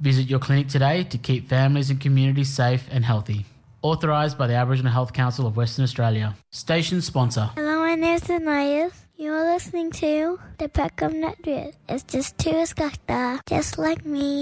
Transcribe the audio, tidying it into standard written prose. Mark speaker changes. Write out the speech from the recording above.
Speaker 1: Visit your clinic today to keep families and communities safe and healthy. Authorised by the Aboriginal Health Council of Western Australia. Station sponsor.
Speaker 2: Hello, my name's Anaya. You're listening to the Peckham Network. It's just two skakta, just like me.